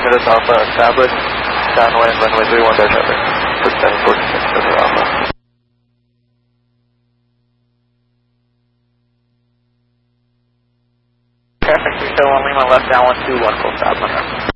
Limited Alpha, establish downwind runway 31 dash traffic for 746 Limited Alpha. Traffic 371 Lima left down 121 full stop on